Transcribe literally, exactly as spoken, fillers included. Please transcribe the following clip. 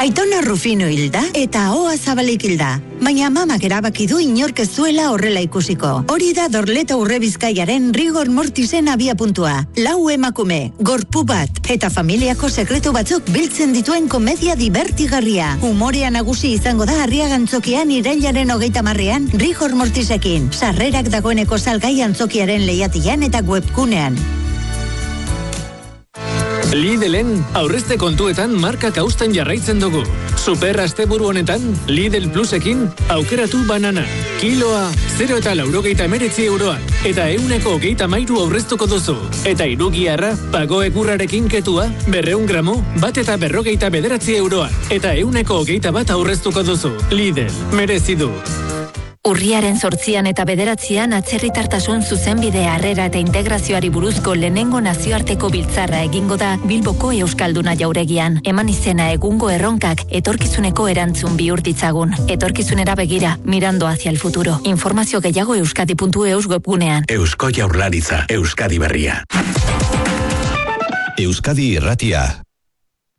Aitona Rufino hilda eta Ahoa Zabalik hilda. Baina mamak erabaki du inork ez zuela horrela ikusiko. Hori da Dorleta Urrebizkaiaren rigor mortisen abia puntua. Lau emakume, gorpu bat, eta familiako sekretu batzuk biltzen dituen komedia divertigarria. Humorea nagusi izango da Arriagantzokian irailaren hogeita marrean rigor mortisekin. Sarrerak dagoeneko salgai antzokiaren lehiatian eta webgunean. Lidlen aurrezte kontuetan markak hausten jarraitzen dugu. Super asteburu honetan, Lidl Plusekin aukeratu banana. Kiloa, zero eta laurogeita emeretzi euroan. Eta euneko hogeita mairu aurreztuko duzu. Eta irugiarra, pago egurrarekin ketua, berreun gramo, bat eta berrogeita bederatzi euroan. Eta euneko hogeita bat aurreztuko duzu. Lidl, merezi du. Urriaren zortzian eta bederatzian atzerritartasun zuzenbide harrera eta integrazioari buruzko lehenengo nazioarteko biltzarra egingo da Bilboko Euskalduna jauregian. Eman izena egungo erronkak etorkizuneko erantzun bihurtitzagun. Etorkizunera begira, mirando hacia el futuro. Informazio gehiago euskadi puntu eus webgunean. Eusko Jaurlaritza, Euskadi Berria. Euskadi Irratia.